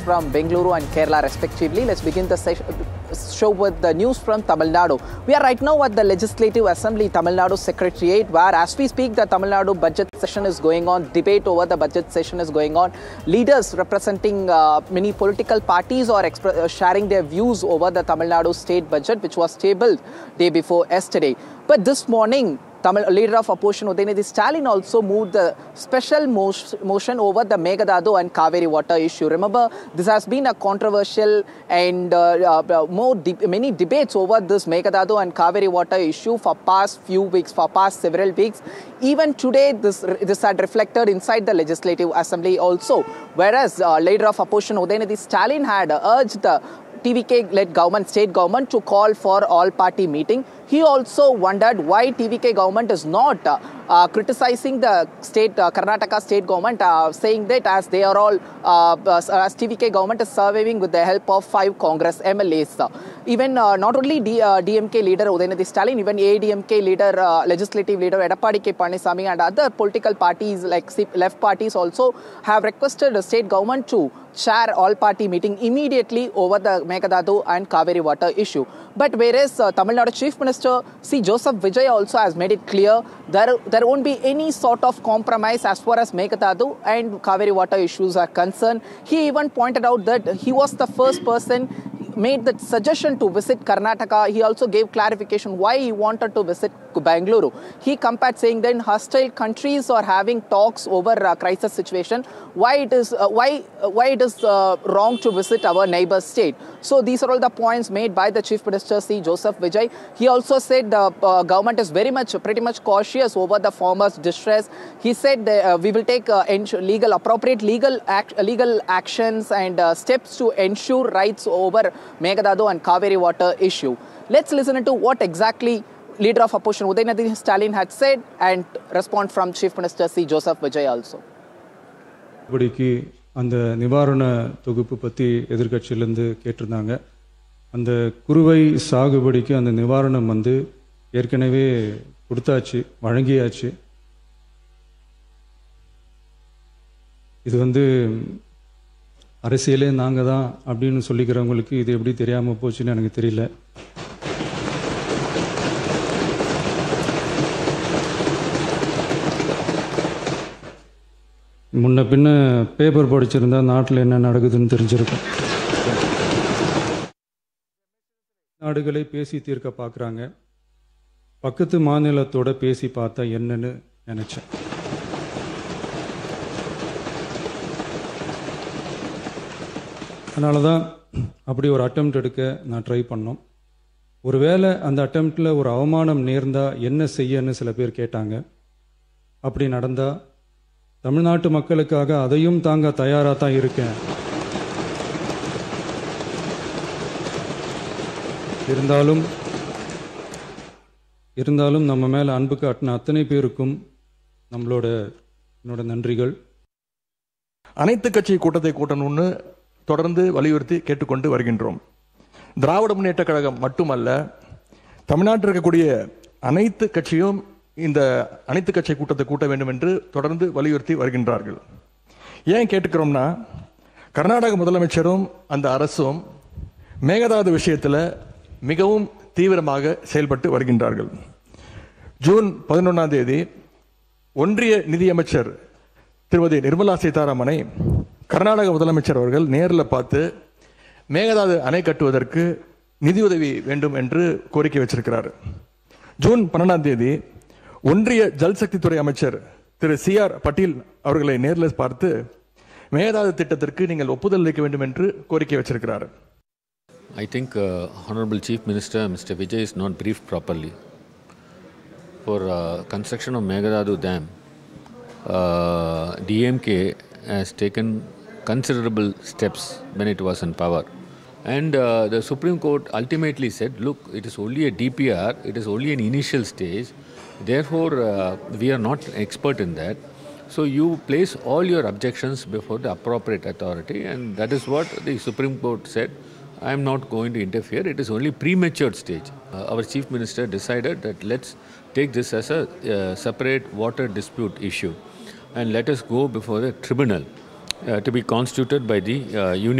from Bengaluru and Kerala respectively. Let's begin the show with the news from Tamil Nadu. We are right now at the Legislative Assembly Tamil Nadu Secretariat, where as we speak the Tamil Nadu budget session is going on. Debate over the budget session is going on. Leaders representing many political parties are sharing their views over the Tamil Nadu state budget, which was tabled day before yesterday. But this morning, Leader of Opposition Udayanidhi Stalin also moved the special motion over the Meghdadu and Kaveri water issue. Remember, this has been a controversial and many debates over this Meghdadu and Kaveri water issue for past few weeks, for past several weeks. Even today, this had reflected inside the Legislative Assembly also. Whereas Leader of Opposition Udayanidhi Stalin had urged the TVK-led government, state government, to call for all-party meeting. He also wondered why TVK government is not criticizing the state, Karnataka state government, saying that as they are all, as TVK government is surviving with the help of 5 Congress MLAs. Even not only DMK leader Udayanidhi Stalin, even ADMK leader, legislative leader Edappadi K. Palaniswamy and other political parties like left parties also have requested the state government to chair all-party meeting immediately over the Meghdadu and Kaveri water issue. But whereas Tamil Nadu Chief Minister C. Joseph Vijay also has made it clear there won't be any sort of compromise as far as Meghdadu and Kaveri water issues are concerned. He even pointed out that he was the first person made the suggestion to visit Karnataka. He also gave clarification why he wanted to visit Bengaluru. He compared saying that hostile countries are having talks over a crisis situation. Why it is wrong to visit our neighbor state. So these are all the points made by the Chief Minister C. Joseph Vijay. He also said the government is pretty much cautious over the farmers' distress. He said we will take appropriate legal actions and steps to ensure rights over Meghdadu and Kaveri water issue. Let's listen to what exactly Leader of Opposition Udayanidhi Stalin had said and respond from Chief Minister C. Joseph Vijay also. அந்த நிவாரண தொகுப்பு பற்றி எதிர்க்கட்சியிலேருந்து கேட்டிருந்தாங்க. அந்த குறுவை சாகுபடிக்கு அந்த நிவாரணம் ஏற்கனவே கொடுத்தாச்சு, வழங்கியாச்சு. இது அரசியலே நாங்கள் தான் அப்படின்னு சொல்லிக்கிறவங்களுக்கு இது எப்படி தெரியாமல் போச்சுன்னு எனக்கு தெரியல. முன்ன பின்ன பேப்பர் படிச்சிருந்தா நாட்டில் என்ன நடக்குதுன்னு தெரிஞ்சிருக்கும். நாடுகளை பேசி தீர்க்க பார்க்குறாங்க. பக்கத்து மாநிலத்தோட பேசி பார்த்தா என்னன்னு நினச்சேன். அதனால தான் அப்படி ஒரு அட்டெம்ப்ட் எடுக்க நான் ட்ரை பண்ணோம். ஒருவேளை அந்த அட்டெம்ப்டில் ஒரு அவமானம் நேர்ந்தால் என்ன செய்யன்னு சில பேர் கேட்டாங்க. அப்படி நடந்தால் தமிழ்நாட்டு மக்களுக்காக அதையும் தாங்க தயாராக தான் இருக்கேன். இருந்தாலும் நம்ம மேலே அன்பு காட்டின அத்தனை பேருக்கும் என்னோட நன்றிகள். அனைத்து கட்சி கூட்டத்தை கூட்டணும்னு தொடர்ந்து வலியுறுத்தி கேட்டுக்கொண்டு வருகின்றோம். திராவிட முன்னேற்ற கழகம் மட்டுமல்ல, தமிழ்நாட்டில் இருக்கக்கூடிய அனைத்து கட்சியும் இந்த அனைத்து கட்சி கூட்டத்தை கூட்ட வேண்டும் என்று தொடர்ந்து வலியுறுத்தி வருகின்றார்கள். ஏன் கேட்டுக்கிறோம்னா, கர்நாடக முதலமைச்சரும் அந்த அரசும் மேகதாது விஷயத்தில் மிகவும் தீவிரமாக செயல்பட்டு வருகின்றார்கள். ஜூன் 11 ஒன்றிய நிதியமைச்சர் திருமதி நிர்மலா சீதாராமனை கர்நாடக முதலமைச்சர் அவர்கள் நேரில் பார்த்து மேகதாது அணை கட்டுவதற்கு நிதியுதவி வேண்டும் என்று கோரிக்கை வச்சிருக்கிறார். ஜூன் 12 ஒன்றிய ஜல்சக்தி துறை அமைச்சர் திரு C.R. பட்டீல் அவர்களை நேரில் பார்த்து மேகதாது திட்டத்திற்கு நீங்கள் ஒப்புதல் அளிக்க வேண்டும் என்று கோரிக்கை வச்சிருக்கிறார். I think Honorable Chief Minister Mr. Vijay is not briefed properly. For construction of Meghdadu Dam, DMK has taken considerable steps when it was in power. And the Supreme Court ultimately said, look, it is only a DPR, it is only an initial stage. Therefore, we are not expert in that. So you place all your objections before the appropriate authority, and that is what the Supreme Court said. I am not going to interfere. It is only premature stage. Our Chief Minister decided that let's take this as a separate water dispute issue and let us go before the tribunal to be constituted by the Union